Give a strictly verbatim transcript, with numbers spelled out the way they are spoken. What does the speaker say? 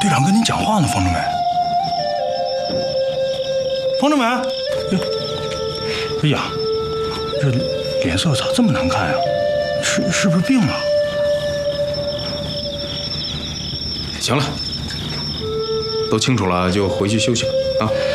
队长跟你讲话呢，方志美。方志美，哎呀，这脸色咋这么难看呀？是是不是病了？ 行了，都清楚了就回去休息吧啊。